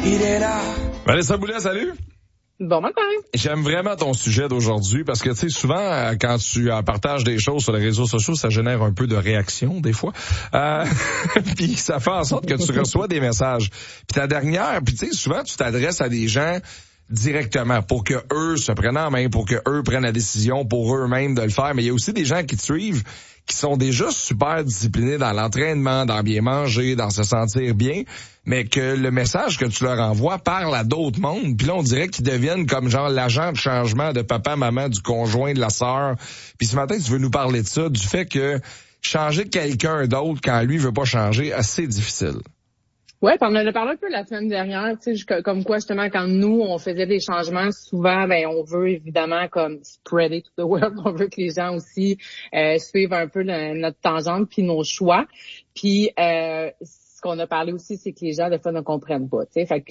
il est là. Vanessa Boulet, salut. Bon matin. J'aime vraiment ton sujet d'aujourd'hui parce que, tu sais, souvent, quand tu partages des choses sur les réseaux sociaux, ça génère un peu de réaction, des fois. Puis ça fait en sorte que tu reçois des messages. Puis ta dernière, puis tu sais, souvent, tu t'adresses à des gens directement pour que eux se prennent en main, pour que eux prennent la décision pour eux-mêmes de le faire. Mais il y a aussi des gens qui te suivent qui sont déjà super disciplinés dans l'entraînement, dans bien manger, dans se sentir bien, mais que le message que tu leur envoies parle à d'autres mondes. Puis là, on dirait qu'ils deviennent comme genre l'agent de changement de papa, maman, du conjoint, de la sœur. Puis ce matin, tu veux nous parler de ça, du fait que changer quelqu'un d'autre quand lui veut pas changer, assez difficile. Ouais, on en a parlé un peu la semaine dernière, tu sais, comme quoi justement quand nous on faisait des changements, souvent on veut évidemment comme spread it to the world, on veut que les gens aussi suivent un peu notre tangente puis nos choix. Puis ce qu'on a parlé aussi, c'est que les gens des fois ne comprennent pas, tu sais. Fait que